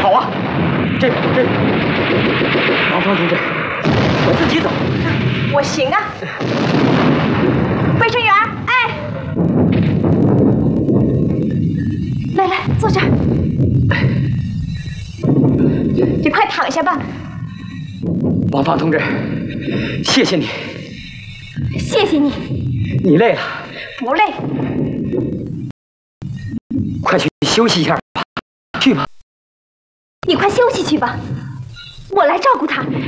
好啊，这王芳同志，我自己走。 我行啊。卫生员，哎，来，坐这儿。你快躺下吧。 王芳同志，谢谢你。 谢谢你。 你累了？ 不累。 快去休息一下吧。去吧。 你快休息去吧，我来照顾他。